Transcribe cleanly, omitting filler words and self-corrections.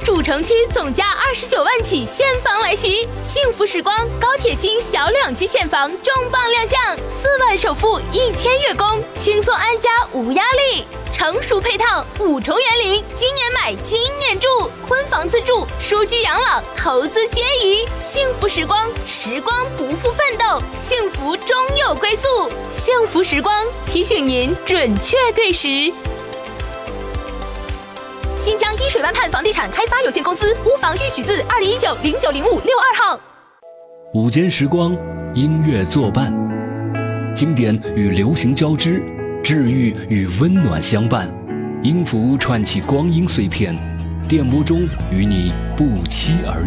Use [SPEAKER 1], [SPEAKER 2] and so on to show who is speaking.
[SPEAKER 1] 主城区总价29万起现房来袭，幸福时光高铁新小2居现房重磅亮相，4万首付1000月供，轻松安家无压力。成熟配套5重园林，今年买今年住，婚房自住，舒居养老，投资皆宜。幸福时光，时光不负奋斗，幸福终有归宿。幸福时光提醒您准确对时。新疆依水湾畔房地产开发有限公司屋房预许字2019090562号。
[SPEAKER 2] 午间时光，音乐作伴，经典与流行交织，治愈与温暖相伴。音符串起光阴碎片，电波中与你不期而遇。